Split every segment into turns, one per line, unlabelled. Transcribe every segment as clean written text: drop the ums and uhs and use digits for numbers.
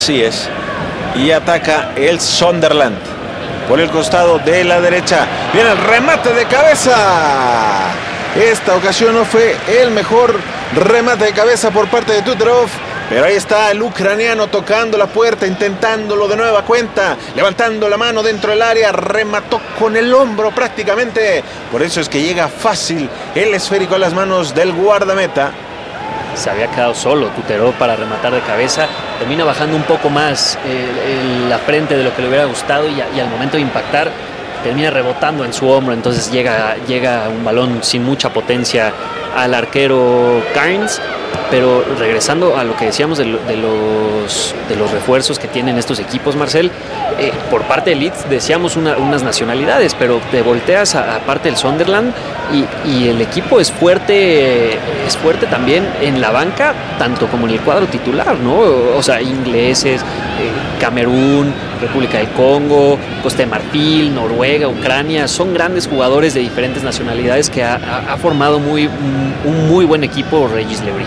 Así es. Y ataca el Sunderland por el costado de la derecha. Viene el remate de cabeza. Esta ocasión no fue el mejor remate de cabeza por parte de Tuterov, pero ahí está el ucraniano tocando la puerta, intentándolo de nueva cuenta, levantando la mano dentro del área, remató con el hombro prácticamente. Por eso es que llega fácil el esférico a las manos del guardameta.
Se había quedado solo Tuterov para rematar de cabeza, termina bajando un poco más la frente de lo que le hubiera gustado y al momento de impactar termina rebotando en su hombro, entonces llega un balón sin mucha potencia al arquero Cairns. Pero regresando a lo que decíamos de los refuerzos que tienen estos equipos, Marcel, por parte de Leeds decíamos unas nacionalidades, pero te volteas a parte del Sunderland y el equipo es fuerte también en la banca, tanto como en el cuadro titular, ¿no? O sea, ingleses, Camerún, República del Congo, Costa de Marfil, Noruega, Ucrania, son grandes jugadores de diferentes nacionalidades que ha formado un muy buen equipo Regis Lebris.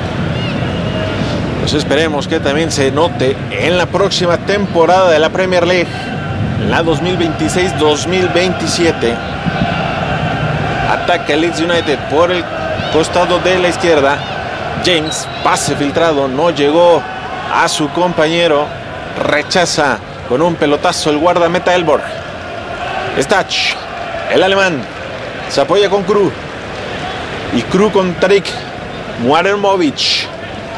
Pues esperemos que también se note en la próxima temporada de la Premier League, la 2026-2027. Ataca el Leeds United por el costado de la izquierda. James, pase filtrado, no llegó a su compañero. Rechaza con un pelotazo el guardameta Elborg. Stach, el alemán, se apoya con Krug. Y Krug con Tarik Mladenovich.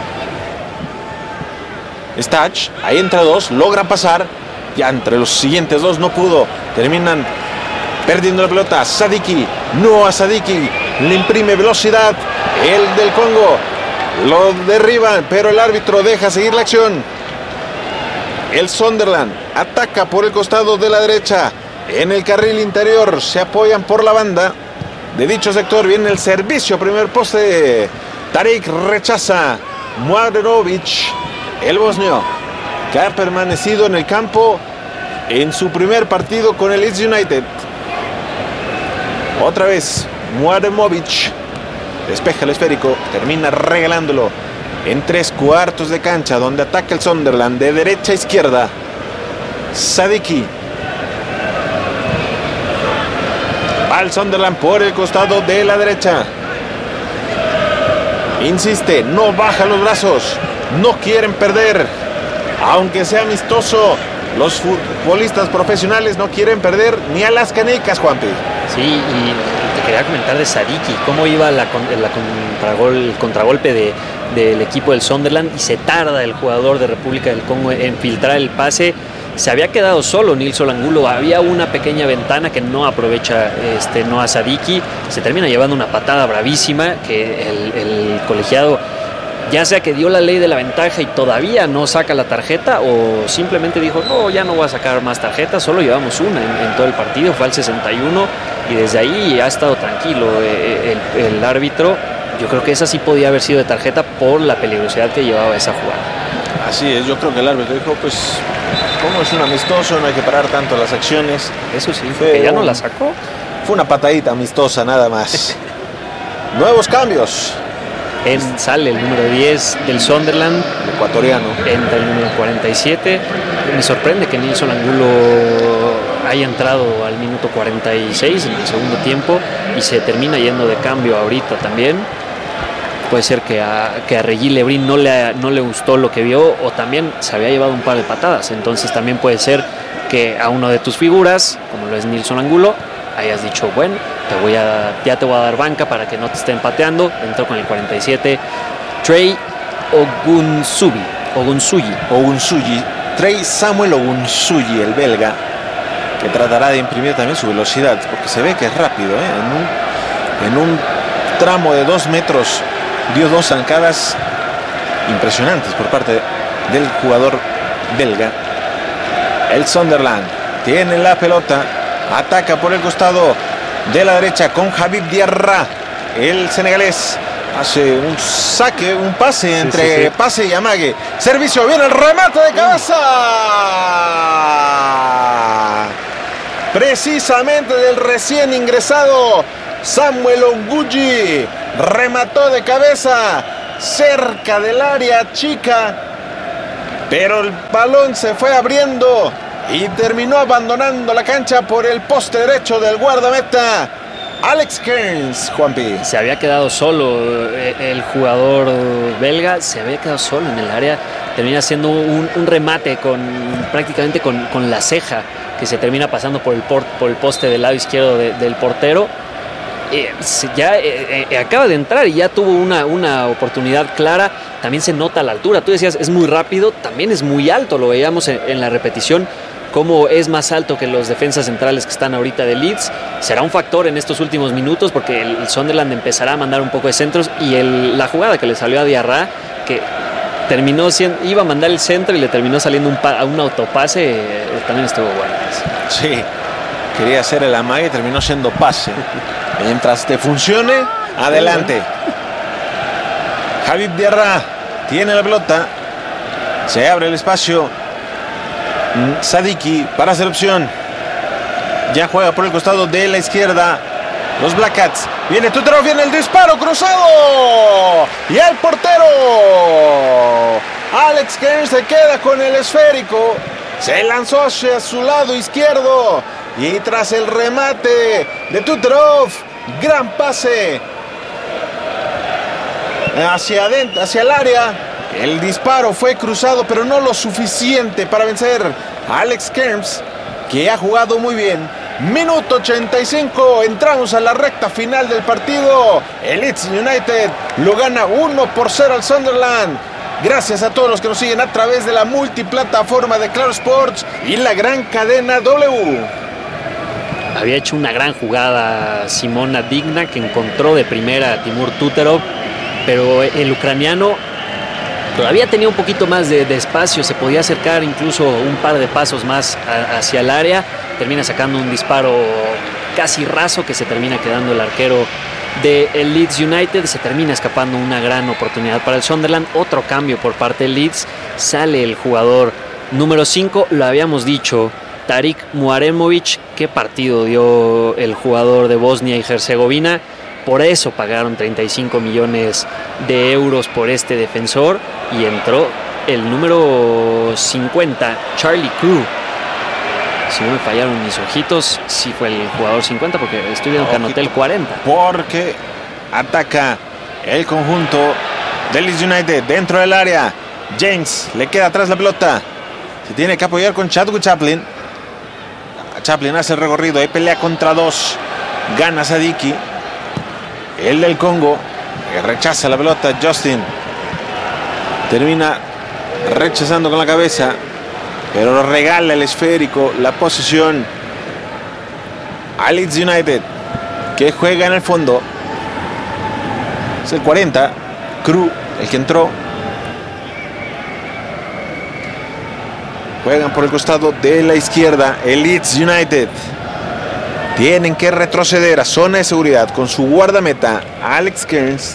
Stach, ahí entre dos, logra pasar. Ya entre los siguientes dos no pudo. Terminan perdiendo la pelota. Sadiki, no a Sadiki. Le imprime velocidad el del Congo. Lo derriban, pero el árbitro deja seguir la acción. El Sunderland ataca por el costado de la derecha. En el carril interior se apoyan por la banda. De dicho sector viene el servicio, primer poste. Tarik rechaza. Mladenovich, el bosnio, que ha permanecido en el campo en su primer partido con el Leeds United. Otra vez Mladenovich despeja el esférico, termina regalándolo en 3/4 de cancha, donde ataca el Sunderland de derecha a izquierda. Sadiki va al Sunderland por el costado de la derecha. Insiste, no baja los brazos, no quieren perder, aunque sea amistoso. Los futbolistas profesionales no quieren perder ni a las canicas, Juanpi.
Sí, y te quería comentar de Sadiki, cómo iba el contragolpe del equipo del Sunderland, y se tarda el jugador de República del Congo en filtrar el pase. Se había quedado solo Nilson Angulo, había una pequeña ventana que no aprovecha Noah Sadiki, se termina llevando una patada bravísima que el colegiado, ya sea que dio la ley de la ventaja y todavía no saca la tarjeta, o simplemente dijo, no, ya no voy a sacar más tarjetas, solo llevamos una en todo el partido, fue al 61, y desde ahí ha estado tranquilo el árbitro. Yo creo que esa sí podía haber sido de tarjeta por la peligrosidad que llevaba esa jugada.
Así es, yo creo que el árbitro dijo, pues, como es un amistoso, no hay que parar tanto las acciones.
Eso sí, que ya no la sacó.
Fue una patadita amistosa, nada más. Nuevos cambios.
Sale el número 10 del Sunderland,
ecuatoriano.
Entra el número 47. Me sorprende que Nilson Angulo haya entrado al minuto 46 en el segundo tiempo y se termina yendo de cambio ahorita también. Puede ser que a Regis Lebris no le gustó lo que vio, o también se había llevado un par de patadas. Entonces también puede ser que a uno de tus figuras, como lo es Nilson Angulo, hayas dicho, bueno, ya te voy a dar banca para que no te estén pateando. Entró con el 47 Trey Ogunsuyi.
Trey Samuel Ogunsuyi, el belga, que tratará de imprimir también su velocidad, porque se ve que es rápido, en un tramo de 2 metros dio 2 zancadas impresionantes por parte del jugador belga. El Sunderland tiene la pelota, ataca por el costado de la derecha con Habib Diarra. El senegalés hace un saque, un pase entre pase y amague. Servicio, viene el remate de cabeza. Precisamente del recién ingresado Samuel Ogunsuyi. Remató de cabeza cerca del área chica. pero el balón se fue abriendo y terminó abandonando la cancha por el poste derecho del guardameta Alex Kearns. Juanpi,
se había quedado solo el jugador belga, se había quedado solo en el área, termina haciendo un remate prácticamente con la ceja, que se termina pasando por el poste del lado izquierdo del portero. Acaba de entrar y ya tuvo una oportunidad clara. También se nota la altura, tú decías es muy rápido, también es muy alto, lo veíamos en la repetición, cómo es más alto que los defensas centrales que están ahorita de Leeds. Será un factor en estos últimos minutos porque el Sunderland empezará a mandar un poco de centros, y la jugada que le salió a Diarra, que iba a mandar el centro y le terminó saliendo un autopase, también estuvo bueno.
Sí, quería hacer el amague y terminó siendo pase. Mientras te funcione, adelante. Habib Diarra tiene la pelota, se abre el espacio. Sadiki para hacer opción, ya juega por el costado de la izquierda los Black Cats. Viene Tuterov, viene el disparo cruzado y el portero Alex Kearns se queda con el esférico, se lanzó hacia su lado izquierdo y tras el remate de Tuterov, gran pase hacia adentro, hacia el área. El disparo fue cruzado, pero no lo suficiente para vencer a Alex Kearns, que ha jugado muy bien. Minuto 85, entramos a la recta final del partido. El Leeds United lo gana 1-0 al Sunderland. Gracias a todos los que nos siguen a través de la multiplataforma de Claro Sports y la gran cadena W.
Había hecho una gran jugada Simona Digna, que encontró de primera a Timur Tuterov, pero el ucraniano todavía tenía un poquito más de espacio, se podía acercar incluso un par de pasos más hacia el área. Termina sacando un disparo casi raso que se termina quedando el arquero del Leeds United. Se termina escapando una gran oportunidad para el Sunderland. Otro cambio por parte del Leeds. Sale el jugador número 5, lo habíamos dicho, Tarik Muaremovic. Qué partido dio el jugador de Bosnia y Herzegovina. Por eso pagaron 35 millones de euros por este defensor. Y entró el número 50, Charlie Crew. Si no me fallaron mis ojitos, sí fue el jugador 50, porque estoy viendo que anoté el 40.
Porque ataca el conjunto del Leeds United dentro del área. James le queda atrás la pelota. Se tiene que apoyar con Chadwick Chaplin. Chaplin hace el recorrido, ahí pelea contra dos. Gana Sadiki, el del Congo, que rechaza la pelota. Justin termina rechazando con la cabeza, pero regala el esférico, la posesión a Leeds United, que juega en el fondo. Es el 40, Crew, el que entró. Juegan por el costado de la izquierda el Leeds United. Tienen que retroceder a zona de seguridad con su guardameta Alex Kearns.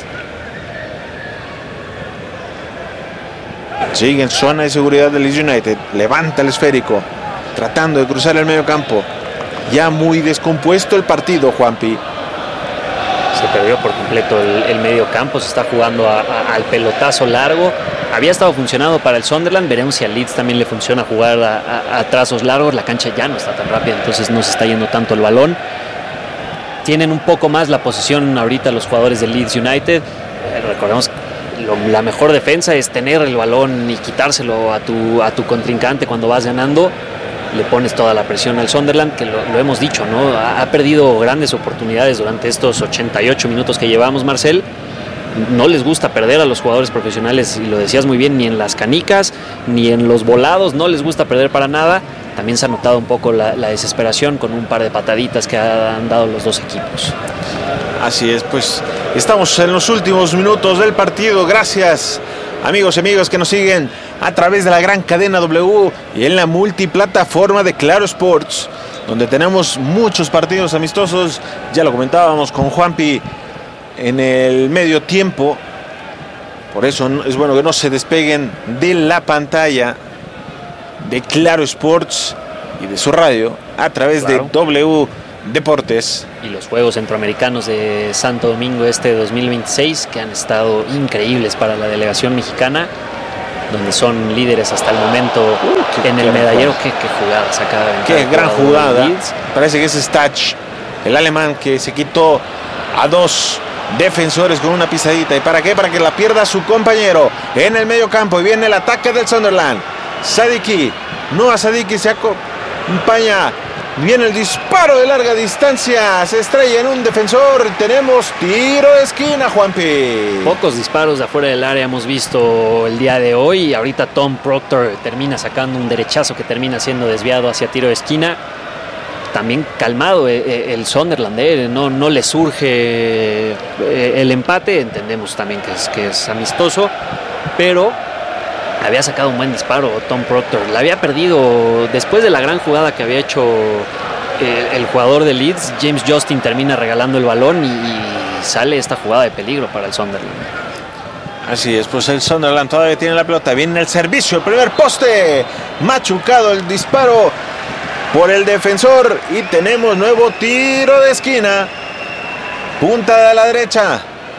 Sigue en zona de seguridad del Leeds United. Levanta el esférico, tratando de cruzar el medio campo. Ya muy descompuesto el partido, Juanpi.
Se perdió por completo el medio campo. Se está jugando al pelotazo largo. Había estado funcionando para el Sunderland. Veremos si al Leeds también le funciona jugar a trazos largos. La cancha ya no está tan rápida, entonces no se está yendo tanto el balón. Tienen un poco más la posesión ahorita los jugadores del Leeds United. Recordemos que la mejor defensa es tener el balón y quitárselo a tu contrincante cuando vas ganando. Le pones toda la presión al Sunderland, que lo hemos dicho, ¿no? Ha perdido grandes oportunidades durante estos 88 minutos que llevamos, Marcel. No les gusta perder a los jugadores profesionales, y lo decías muy bien, ni en las canicas, ni en los volados, no les gusta perder para nada. También se ha notado un poco la desesperación con un par de pataditas que han dado los dos equipos.
Así es, pues estamos en los últimos minutos del partido. Gracias, amigos y amigas que nos siguen a través de la gran cadena W y en la multiplataforma de Claro Sports, donde tenemos muchos partidos amistosos. Ya lo comentábamos con Juanpi en el medio tiempo. Por eso es bueno que no se despeguen de la pantalla de Claro Sports y de su radio a través de W Deportes.
Y los Juegos Centroamericanos de Santo Domingo 2026, que han estado increíbles para la delegación mexicana. donde son líderes hasta el momento en el medallero. Qué jugada sacada.
Qué gran jugada. Parece que es Stach, el alemán, que se quitó a 2 defensores con una pisadita. ¿Y para qué? Para que la pierda su compañero en el medio campo. Y viene el ataque del Sunderland. Sadiki, Noah Sadiki se acompaña. Viene el disparo de larga distancia. Se estrella en un defensor. Tenemos tiro de esquina, Juanpi.
Pocos disparos de afuera del área hemos visto el día de hoy. Ahorita Tom Proctor termina sacando un derechazo que termina siendo desviado hacia tiro de esquina. También calmado el Sunderland, no le surge el empate. Entendemos también que es amistoso, pero había sacado un buen disparo Tom Proctor. La había perdido después de la gran jugada que había hecho el jugador de Leeds. James Justin termina regalando el balón y sale esta jugada de peligro para el Sunderland.
Así es, pues el Sunderland todavía tiene la pelota. Viene el servicio, el primer poste. Machucado el disparo por el defensor y tenemos nuevo tiro de esquina. Punta de la derecha.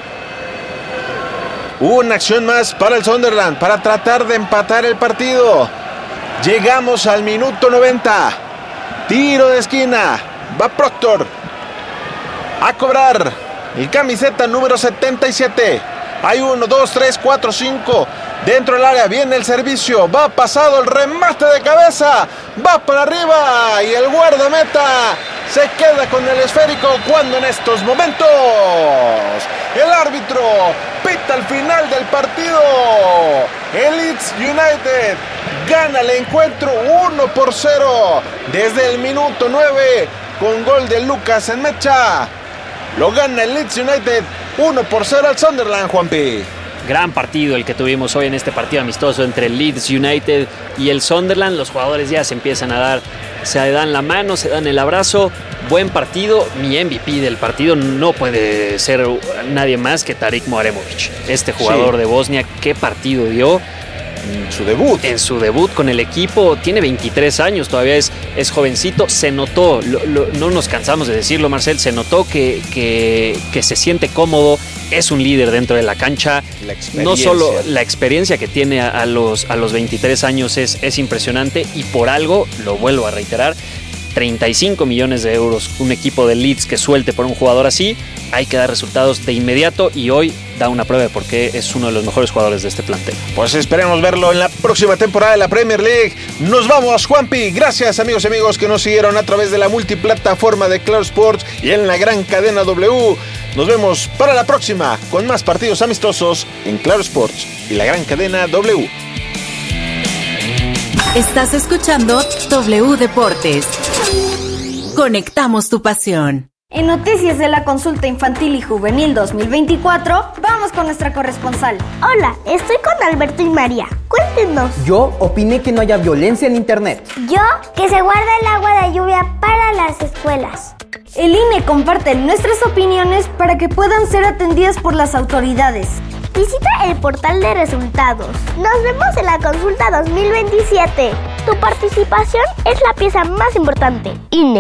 Una acción más para el Sunderland para tratar de empatar el partido. Llegamos al minuto 90. Tiro de esquina. Va Proctor a cobrar. El camiseta número 77. Hay 1, 2, 3, 4, 5 dentro del área. Viene el servicio. Va pasado el remate de cabeza. Va para arriba. Y el guardameta se queda con el esférico cuando en estos momentos el árbitro pita al final del partido. El Leeds United gana el encuentro 1-0 desde el minuto 9 con gol de Lucas Enmecha. Lo gana el Leeds United 1-0 al Sunderland, Juanpi.
Gran partido el que tuvimos hoy en este partido amistoso entre el Leeds United y el Sunderland. Los jugadores ya se empiezan a dar, se dan la mano, se dan el abrazo. Buen partido. Mi MVP del partido no puede ser nadie más que Tarik Moaremovic. Este jugador de Bosnia, qué partido dio. En su debut con el equipo. Tiene 23 años, todavía es jovencito. Se notó, no nos cansamos de decirlo, Marcel, se notó que se siente cómodo. Es un líder dentro de la cancha. No solo la experiencia que tiene a los 23 años es impresionante, y por algo, lo vuelvo a reiterar, 35 millones de euros. Un equipo de Leeds que suelte por un jugador así, hay que dar resultados de inmediato, y hoy da una prueba de por qué es uno de los mejores jugadores de este plantel.
Pues esperemos verlo en la próxima temporada de la Premier League. Nos vamos, Juanpi. Gracias, amigos y amigos que nos siguieron a través de la multiplataforma de Claro Sports y en la gran cadena W. Nos vemos para la próxima con más partidos amistosos en Claro Sports y la gran cadena W.
Estás escuchando W Deportes. Conectamos tu pasión.
En noticias de la consulta infantil y juvenil 2024, vamos con nuestra corresponsal.
Hola, estoy con Alberto y María. Cuéntenos.
Yo opiné que no haya violencia en internet.
Yo, que se guarda el agua de lluvia para las escuelas.
El INE comparte nuestras opiniones para que puedan ser atendidas por las autoridades.
Visita el portal de resultados. Nos vemos en la consulta 2027. Tu participación es la pieza más importante. INE.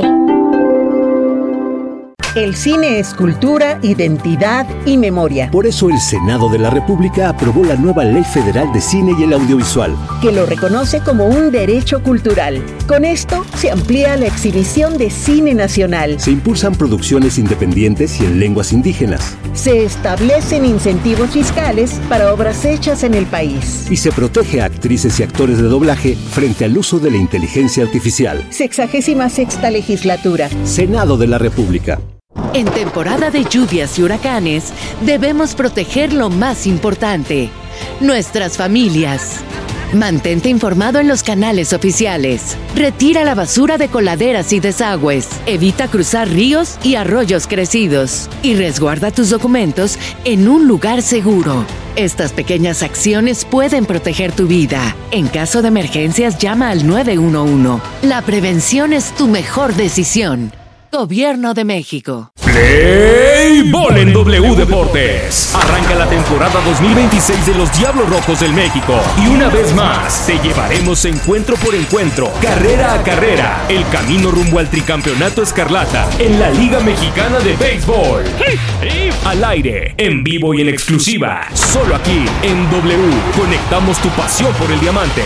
El cine es cultura, identidad y memoria.
Por eso el Senado de la República aprobó la nueva Ley Federal de Cine y el Audiovisual,
que lo reconoce como un derecho cultural. Con esto se amplía la exhibición de cine nacional.
Se impulsan producciones independientes y en lenguas indígenas.
Se establecen incentivos fiscales para obras hechas en el país.
Y se protege a actrices y actores de doblaje frente al uso de la inteligencia artificial.
66ª legislatura.
Senado de la República.
En temporada de lluvias y huracanes, debemos proteger lo más importante: nuestras familias. Mantente informado en los canales oficiales. Retira la basura de coladeras y desagües. Evita cruzar ríos y arroyos crecidos. Y resguarda tus documentos en un lugar seguro. Estas pequeñas acciones pueden proteger tu vida. En caso de emergencias, llama al 911. La prevención es tu mejor decisión. Gobierno de México.
Play Ball en W Deportes. Arranca la temporada 2026 de los Diablos Rojos del México. Y una vez más, te llevaremos encuentro por encuentro, carrera a carrera, el camino rumbo al tricampeonato escarlata en la Liga Mexicana de Béisbol. Al aire, en vivo y en exclusiva, solo aquí en W. Conectamos tu pasión por el diamante.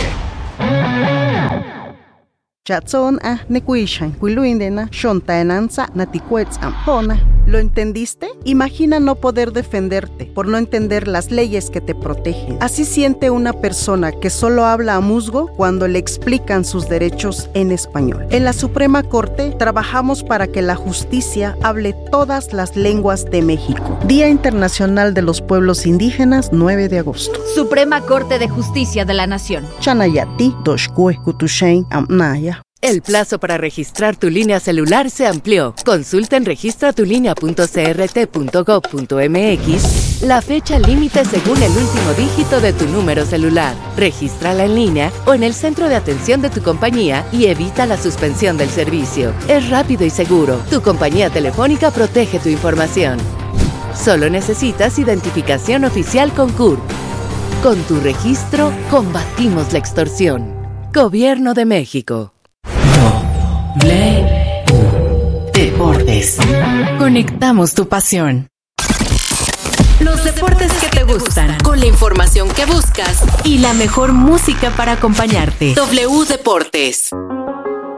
¿Lo entendiste? Imagina no poder defenderte por no entender las leyes que te protegen. Así siente una persona que solo habla a musgo cuando le explican sus derechos en español. En la Suprema Corte trabajamos para que la justicia hable todas las lenguas de México. Día Internacional de los Pueblos Indígenas, 9 de agosto.
Suprema Corte de Justicia de la Nación.
Chanayati, Doshkue, Kutushain, Amnaya.
El plazo para registrar tu línea celular se amplió. Consulta en registratulinea.crt.gov.mx la fecha límite según el último dígito de tu número celular. Regístrala en línea o en el centro de atención de tu compañía y evita la suspensión del servicio. Es rápido y seguro. Tu compañía telefónica protege tu información. Solo necesitas identificación oficial con CURP. Con tu registro, combatimos la extorsión. Gobierno de México.
Deportes. Conectamos tu pasión. Los deportes que te gustan, con la información que buscas y la mejor música para acompañarte. W Deportes.